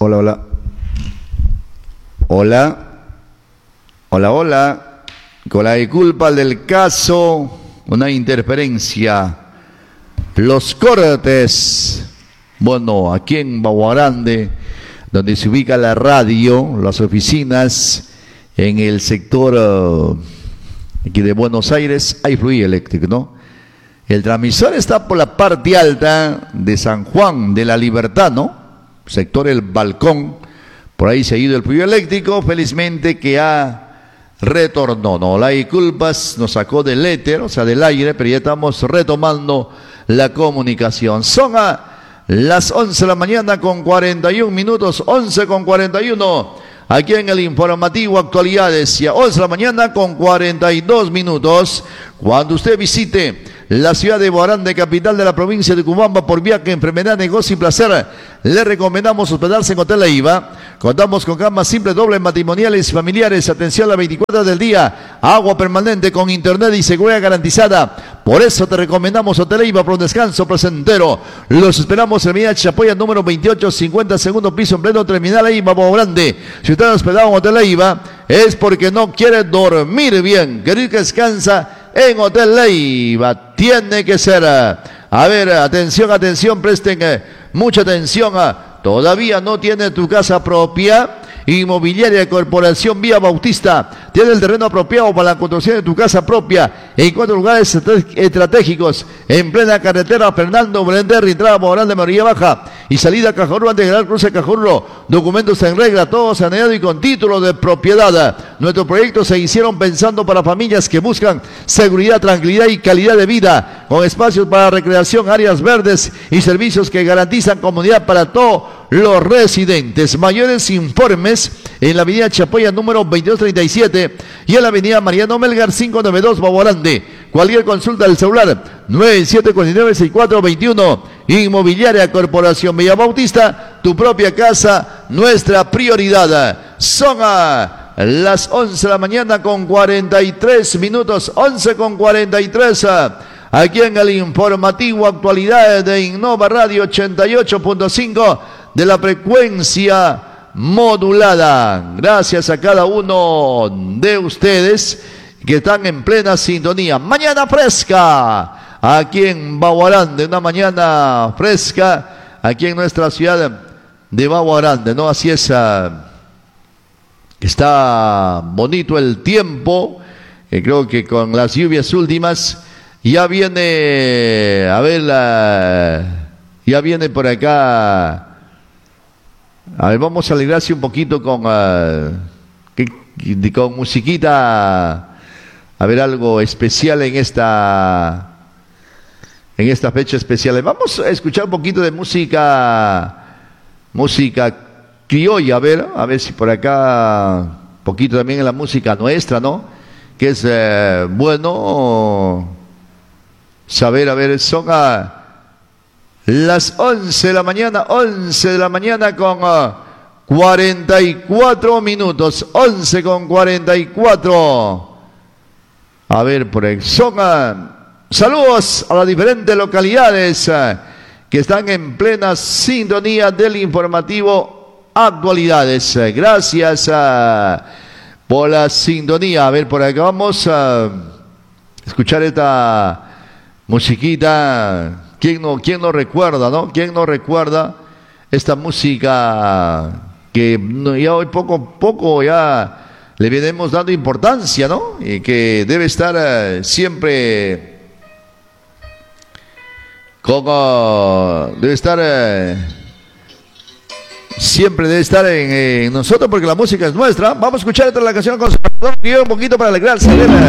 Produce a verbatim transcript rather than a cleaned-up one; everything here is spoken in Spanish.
Hola, hola. Hola. Hola, hola. Con la culpa del caso, una interferencia. Los cortes. Bueno, aquí en Baguarande, donde se ubica la radio, las oficinas, en el sector uh, aquí de Buenos Aires, hay fluido eléctrico, ¿no? El transmisor está por la parte alta de San Juan de la Libertad, ¿no? Sector El Balcón. Por ahí se ha ido el fluido eléctrico, felizmente que ha retornó, no, la disculpas, nos sacó del éter, o sea, del aire, pero ya estamos retomando la comunicación. Son a las once de la mañana con cuarenta y un minutos, once con cuarenta y uno, aquí en el informativo Actualidades, y a once de la mañana con cuarenta y dos minutos, cuando usted visite la ciudad de Baguarande, capital de la provincia de Cubamba, por viaje, enfermedad, negocio y placer, le recomendamos hospedarse en Hotel Leiva. Contamos con camas simples, dobles, matrimoniales y familiares, atención a las veinticuatro horas del día, agua permanente con internet y seguridad garantizada. Por eso te recomendamos Hotel Leiva por un descanso placentero. Los esperamos en Avenida Chapoya, número veintiocho cincuenta, segundo piso, en pleno terminal Leiva, Baguarande. Si usted ha hospedado en Hotel Leiva, es porque no quiere dormir bien, querer que descansa en Hotel Leiva. Tiene que ser. A ver, atención, atención, presten eh, mucha atención. Eh, todavía no tiene tu casa propia. Inmobiliaria Corporación Vía Bautista tiene el terreno apropiado para la construcción de tu casa propia en cuatro lugares estratégicos en plena carretera Fernando Brender, entrada Baguarande, María Baja y salida Cajorro, ante General Cruce Cajorro. Documentos en regla, todo saneado y con título de propiedad. Nuestros proyectos se hicieron pensando para familias que buscan seguridad, tranquilidad y calidad de vida, con espacios para recreación, áreas verdes y servicios que garantizan comodidad para todos los residentes. Mayores informes en la avenida Chapoya número veintidós treinta y siete y en la avenida Mariano Melgar quinientos noventa y dos Baguarande. Cualquier consulta del celular nueve siete cuatro nueve seis cuatro dos uno. Inmobiliaria Corporación Villa Bautista, tu propia casa, nuestra prioridad. Son a las once de la mañana con cuarenta y tres minutos, once con cuarenta y tres. Aquí en el informativo Actualidades de Innova Radio ochenta y ocho punto cinco de la frecuencia modulada. Gracias a cada uno de ustedes que están en plena sintonía. Mañana fresca aquí en Baguarande, una mañana fresca aquí en nuestra ciudad de Baguarande, ¿no? Así es, uh, está bonito el tiempo, eh, creo que con las lluvias últimas ya viene, a ver, uh, ya viene por acá. A ver, vamos a alegrarse un poquito con, uh, que, con musiquita, a ver, algo especial en esta, en esta fecha especial. Vamos a escuchar un poquito de música, música criolla, a ver, a ver si por acá, un poquito también en la música nuestra, ¿no? Que es eh, bueno saber, a ver, son a las once de la mañana, once de la mañana con uh, cuarenta y cuatro minutos, once con cuarenta y cuatro. A ver, por ahí son uh, saludos a las diferentes localidades uh, que están en plena sintonía del informativo Actualidades. Uh, gracias uh, por la sintonía. A ver, por acá vamos a uh, escuchar esta musiquita. ¿Quién no, quién no recuerda, no? ¿Quién no recuerda esta música que ya hoy poco poco ya le venimos dando importancia, ¿no? Y que debe estar uh, siempre como debe estar uh, siempre debe estar en, en nosotros, porque la música es nuestra. Vamos a escuchar esta la canción con un poquito para alegrarse.